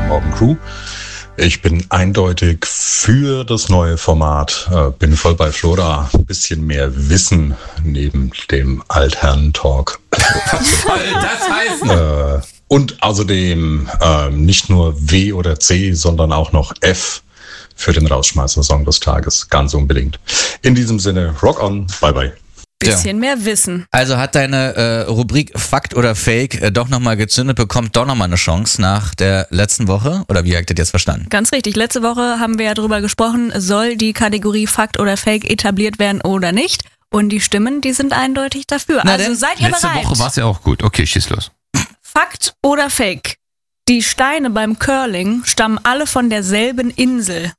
Morgen Crew. Ich bin eindeutig für das neue Format, bin voll bei Flora. Ein bisschen mehr Wissen neben dem Altherren-Talk. Was soll das heißen? Und außerdem nicht nur W oder C, sondern auch noch F für den Rausschmeißer-Song des Tages. Ganz unbedingt. In diesem Sinne, rock on, bye bye. Bisschen mehr Wissen. Also hat deine Rubrik Fakt oder Fake doch nochmal gezündet, bekommt doch nochmal eine Chance nach der letzten Woche? Oder wie habt ihr das jetzt verstanden? Ganz richtig. Letzte Woche haben wir ja drüber gesprochen, soll die Kategorie Fakt oder Fake etabliert werden oder nicht? Und die Stimmen, die sind eindeutig dafür. Na also denn, seid ihr Letzte bereit? Woche war es ja auch gut. Okay, schieß los. Fakt oder Fake? Die Steine beim Curling stammen alle von derselben Insel.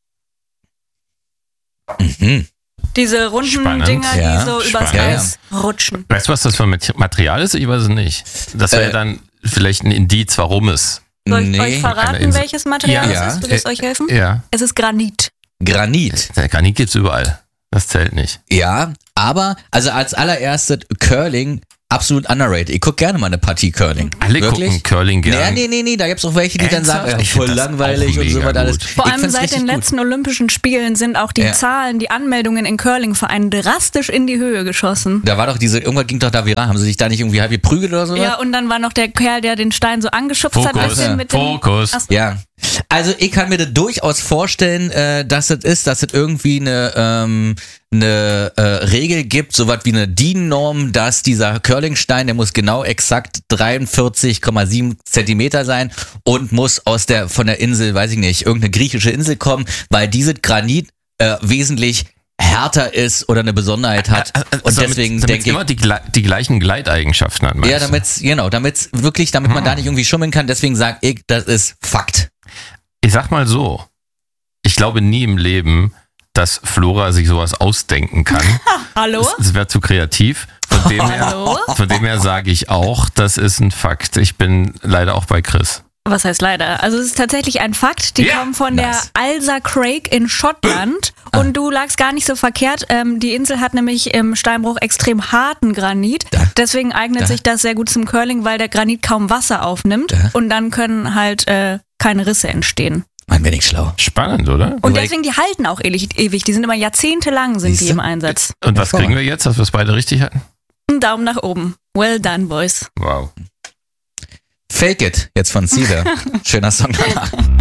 Mhm. Diese runden Spannend. Dinger, Ja, die so übers spannend. Eis rutschen. Weißt du, was das für ein Material ist? Ich weiß es nicht. Das wäre dann vielleicht ein Indiz, warum es. Soll ich Nee, euch eine verraten, Insel. welches Material Ja. es ist? Würde es euch helfen? Ja. Es ist Granit. Granit. Der Granit gibt's überall. Das zählt nicht. Ja, aber also als allererstes Curling absolut underrated. Ich guck gerne mal eine Partie Curling. Alle Wirklich? gucken Curling gern. Nee, da gibt's auch welche, die dann sagen, Ernsthaft? Ich voll find das langweilig auch und so mega weiter alles. gut. Vor Ich allem find's seit richtig den gut. letzten Olympischen Spielen sind auch die Ja. Zahlen, die Anmeldungen in Curling-Vereinen drastisch in die Höhe geschossen. Da war doch irgendwann ging doch da viral. Haben sie sich da nicht irgendwie halb geprügelt oder so? Ja, und dann war noch der Kerl, der den Stein so angeschubst hat. Fokus. Bisschen mit dem Fokus. Ach, Ja. Also ich kann mir das durchaus vorstellen, dass es irgendwie eine Regel gibt, so was wie eine DIN-Norm, dass dieser Curlingstein, der muss genau exakt 43,7 Zentimeter sein und muss von der Insel, weiß ich nicht, irgendeine griechische Insel kommen, weil dieses Granit wesentlich härter ist oder eine Besonderheit hat. Und deswegen denke ich, immer die gleichen Gleiteigenschaften hat. ja, damit man da nicht irgendwie schummeln kann, deswegen sage ich, das ist Fakt. Ich sag mal so, ich glaube nie im Leben, dass Flora sich sowas ausdenken kann. Hallo? Das wäre zu kreativ. Hallo? Von dem her sage ich auch, das ist ein Fakt. Ich bin leider auch bei Chris. Was heißt leider? Also es ist tatsächlich ein Fakt. Die kommen von der Ailsa Craig in Schottland. Und du lagst gar nicht so verkehrt. Die Insel hat nämlich im Steinbruch extrem harten Granit. Deswegen eignet sich das sehr gut zum Curling, weil der Granit kaum Wasser aufnimmt. Und dann können halt keine Risse entstehen. Mein wenig schlau. Spannend, oder? Und deswegen, die halten auch ewig. Die sind immer jahrzehntelang sind die im Einsatz. Und was kriegen wir jetzt, dass wir es beide richtig hatten? Einen Daumen nach oben. Well done, boys. Wow. Fake It, jetzt von Cedar. Schöner Song danach.